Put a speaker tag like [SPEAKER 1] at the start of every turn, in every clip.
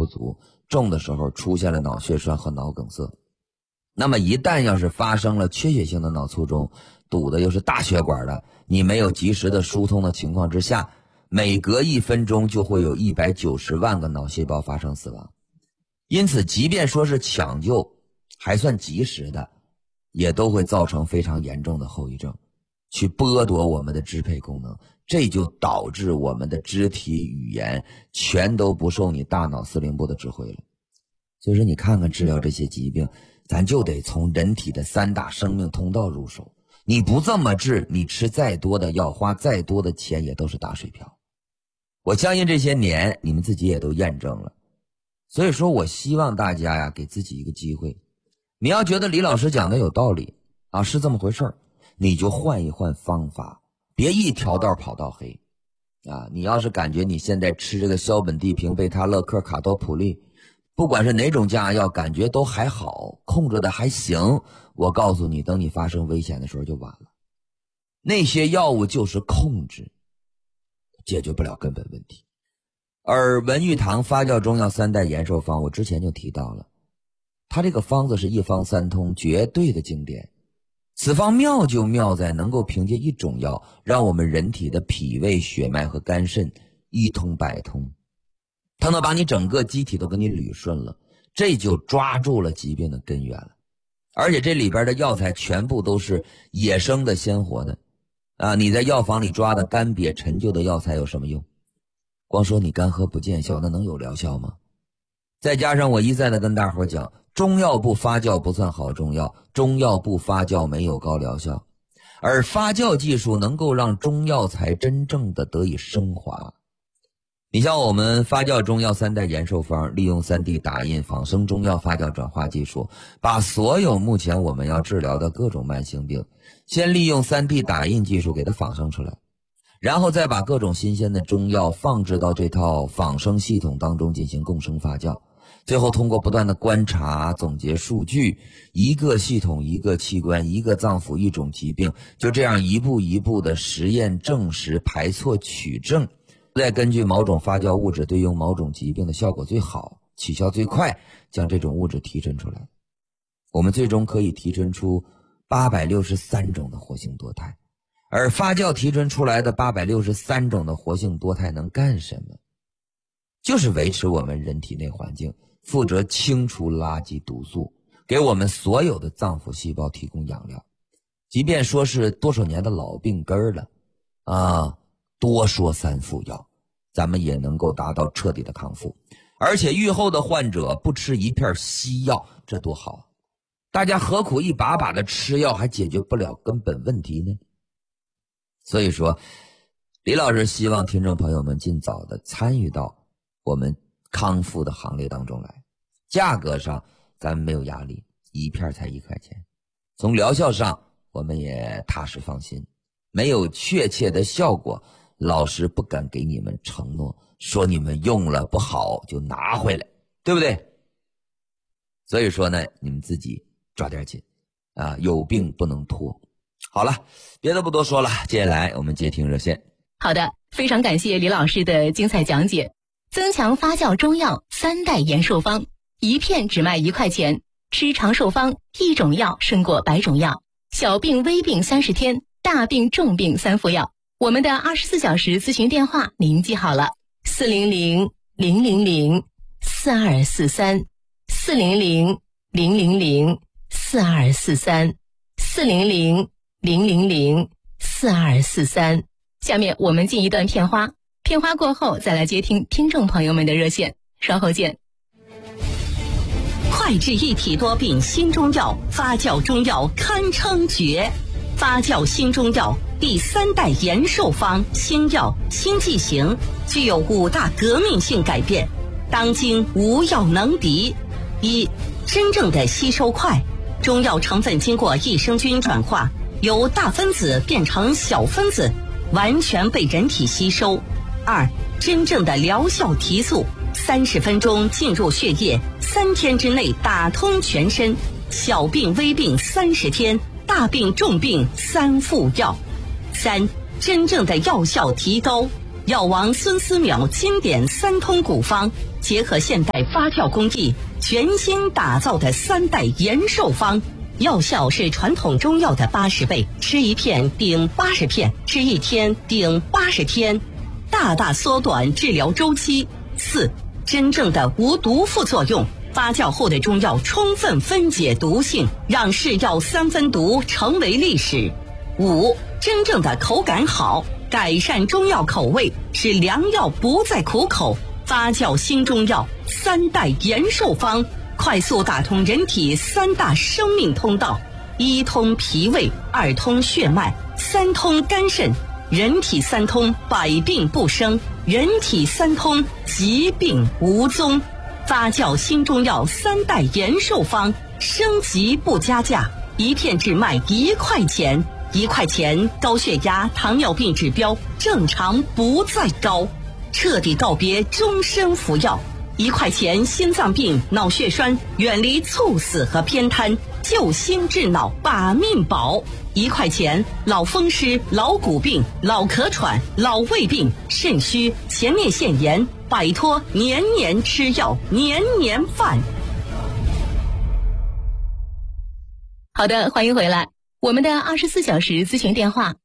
[SPEAKER 1] 不足，重的时候出现了脑血栓和脑梗塞。那么一旦要是发生了缺血性的脑卒中，堵的又是大血管的，你没有及时的疏通的情况之下，每隔1分钟就会有190万个脑细胞发生死亡。因此即便说是抢救还算及时的，也都会造成非常严重的后遗症，去剥夺我们的支配功能，这就导致我们的肢体语言全都不受你大脑司令部的指挥了。所以说你看看治疗这些疾病，咱就得从人体的3大生命通道入手，你不这么治，你吃再多的药，花再多的钱也都是打水漂。我相信这些年你们自己也都验证了。所以说我希望大家呀，给自己一个机会，你要觉得李老师讲的有道理啊，是这么回事儿，你就换一换方法，别一条道跑到黑啊！你要是感觉你现在吃这个硝苯地平、贝他乐克、卡多普利，不管是哪种降压药，感觉都还好，控制的还行，我告诉你，等你发生危险的时候就晚了。那些药物就是控制，解决不了根本问题。而文玉堂发酵中药3代延寿方，我之前就提到了，它这个方子是一方三通，绝对的经典。此方妙就妙在能够凭借一种药，让我们人体的脾胃、血脉和肝肾一通百通，它能把你整个机体都给你捋顺了，这就抓住了疾病的根源了。而且这里边的药材全部都是野生的鲜活的啊！你在药房里抓的干瘪陈旧的药材有什么用？光说你干喝不见效，那能有疗效吗？再加上我一再的跟大伙讲，中药不发酵不算好中药，中药不发酵没有高疗效，而发酵技术能够让中药材真正的得以升华。你像我们发酵中药3代延寿方，利用3D 打印仿生中药发酵转化技术，把所有目前我们要治疗的各种慢性病，先利用3D 打印技术给它仿生出来，然后再把各种新鲜的中药放置到这套仿生系统当中进行共生发酵，最后通过不断的观察总结数据，一个系统一个器官一个脏腑一种疾病，就这样一步一步的实验证实排错取证，再根据某种发酵物质对应某种疾病的效果最好起效最快，将这种物质提纯出来。我们最终可以提纯出863种的活性多肽，而发酵提纯出来的863种的活性多肽能干什么？就是维持我们人体内环境，负责清除垃圾毒素，给我们所有的脏腑细胞提供养料。即便说是多少年的老病根了啊，多说3副药，咱们也能够达到彻底的康复。而且愈后的患者不吃一片西药，这多好啊！大家何苦一把把的吃药，还解决不了根本问题呢？所以说，李老师希望听众朋友们尽早的参与到我们康复的行列当中来。价格上咱们没有压力，一片才1块钱。从疗效上我们也踏实放心，没有确切的效果，老师不敢给你们承诺，说你们用了不好就拿回来，对不对？所以说呢，你们自己抓点紧啊，有病不能拖。好了，别的不多说了，接下来我们接听热线。
[SPEAKER 2] 好的，非常感谢李老师的精彩讲解。增强发酵中药3代延寿方，一片只卖1块钱，吃长寿方，一种药胜过100种药，小病微病30天，大病重病3副药。我们的24小时咨询电话您记好了，400-000-4243 400-000-4243 400-000-4243。下面我们进一段片花，片花过后再来接听听众朋友们的热线，稍后见。
[SPEAKER 3] 快治一体多病新中药，发酵中药堪称绝。发酵新中药第3代延寿方新药新剂型，具有5大革命性改变，当今无药能敌。1. 真正的吸收快，中药成分经过益生菌转化，由大分子变成小分子，完全被人体吸收。2. 真正的疗效提速，30分钟进入血液，3天之内打通全身，小病微病30天，大病重病3副药。3. 真正的药效提高，药王孙思邈经典3通古方， 结合现代发酵工艺，全新打造的3代延寿方，药效是传统中药的80倍，吃1片顶80片，吃1天顶80天，大大缩短治疗周期。4、真正的无毒副作用，发酵后的中药充分分解毒性，让是药3分毒成为历史。5、真正的口感好，改善中药口味，使良药不再苦口。发酵新中药3代延寿方，快速打通人体3大生命通道：1通脾胃，2通血脉，3通肝肾。人体3通，百病不生；人体3通，疾病无踪。发酵新中药3代延寿方，升级不加价，1片只卖1块钱，1块钱高血压、糖尿病指标正常不再高，彻底告别终身服药。1块钱心脏病、脑血栓远离猝死和偏瘫，救心治脑把命保。1块钱老风湿、老骨病、老咳喘、老胃病、肾虚、前列腺炎，摆脱年年吃药、年年犯。
[SPEAKER 2] 好的，欢迎回来。我们的24小时咨询电话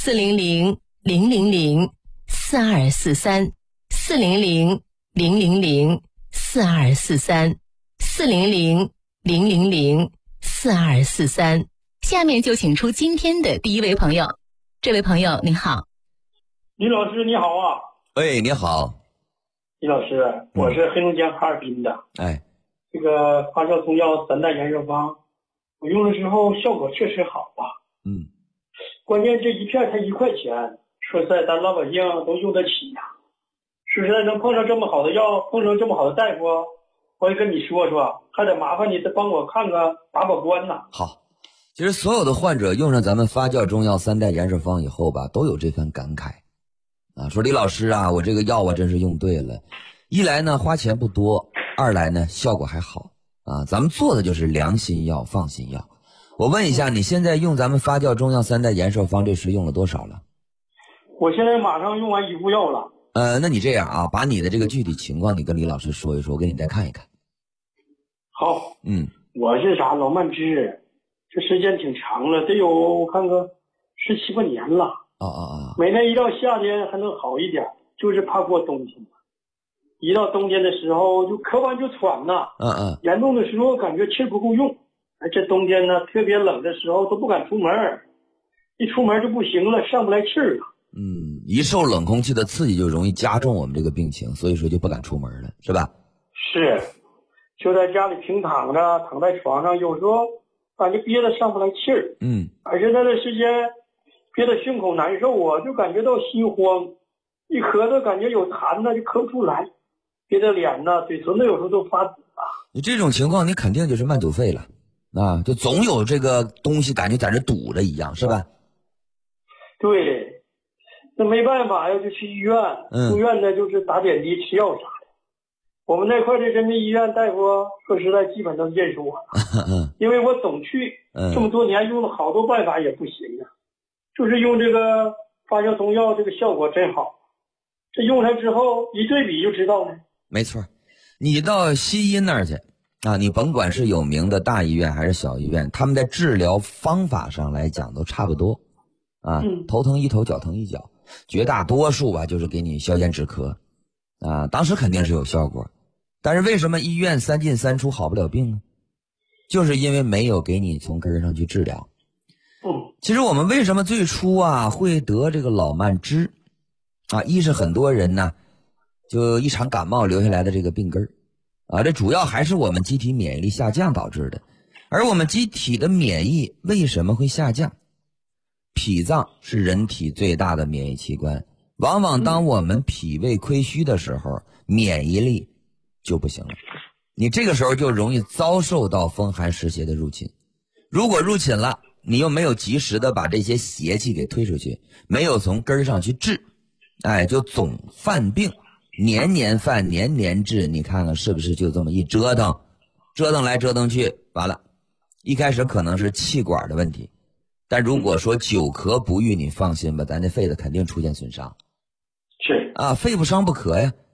[SPEAKER 2] 400-000-4243，400-000-4243。下面就请出今天的第一位朋友。这位朋友你好。
[SPEAKER 4] 李老师你好啊。
[SPEAKER 1] 喂，你好。
[SPEAKER 4] 李老师，我是黑龙江哈尔滨的。这个发酵中药3代延寿方，我用的时候效果确实好啊。关键这1片才1块钱，说实在咱老百姓都用得起呀。说实在能碰上这么好的药，碰上这么好的大夫，我也跟你说说，还得麻烦你再帮我看看把关呢。
[SPEAKER 1] 好，其实所有的患者用上咱们发酵中药3代延寿方以后吧，都有这份感慨啊，说李老师啊，我这个药啊真是用对了，一来呢花钱不多，二来呢效果还好啊，咱们做的就是良心药、放心药。我问一下，你现在用咱们发酵中药3代延寿方这时用了多少了？
[SPEAKER 4] 我现在马上用完1副药了。
[SPEAKER 1] 那你这样啊，把你的这个具体情况你跟李老师说一说，我给你再看一看。
[SPEAKER 4] 好。我是啥老慢支，这时间挺长了，得有我看看17、18年了。每年一到夏天还能好一点，就是怕过冬天。一到冬天的时候就咳完就喘呐。严重的时候感觉气儿不够用。这冬天呢特别冷的时候都不敢出门，一出门就不行了，上不来气儿了。
[SPEAKER 1] 一受冷空气的刺激就容易加重我们这个病情，所以说就不敢出门了，是吧？
[SPEAKER 4] 是，就在家里平躺着，躺在床上，有时候感觉憋得上不来气儿。而且那段时间憋得胸口难受啊，就感觉到心慌，一咳嗽感觉有痰呢就咳不出来，憋得脸呢、嘴唇子有时候都发紫啊。
[SPEAKER 1] 你这种情况你肯定就是慢阻肺了啊，就总有这个东西感觉在这堵着一样，是吧？
[SPEAKER 4] 对，那没办法呀，就去医院。住院呢就是打点滴吃药啥的。我们那块的人民医院大夫说实在基本都认识我了。因为我总去，这么多年用了好多办法也不行啊，就是用这个发酵中药，这个效果真好。这用上之后一对比就知道了。
[SPEAKER 1] 没错，你到西医那儿去啊，你甭管是有名的大医院还是小医院，他们在治疗方法上来讲都差不多啊。头疼一头，脚疼一脚，绝大多数吧就是给你消炎止咳啊，当时肯定是有效果。但是为什么医院3进3出好不了病呢？就是因为没有给你从根上去治疗。其实我们为什么最初啊会得这个老慢支啊，一是很多人呢就一场感冒留下来的这个病根啊，这主要还是我们机体免疫力下降导致的。而我们机体的免疫为什么会下降？脾脏是人体最大的免疫器官，往往当我们脾胃亏虚的时候，免疫力就不行了，你这个时候就容易遭受到风寒湿邪的入侵。如果入侵了，你又没有及时的把这些邪气给推出去，没有从根上去治，就总犯病，年年犯，年年治，你看看是不是就这么一折腾，折腾来折腾去，完了，一开始可能是气管的问题，但如果说久咳不愈，你放心吧，咱这肺子肯定出现损伤。
[SPEAKER 4] 是
[SPEAKER 1] 啊，肺不伤不咳呀。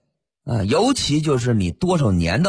[SPEAKER 1] 尤其就是你多少年的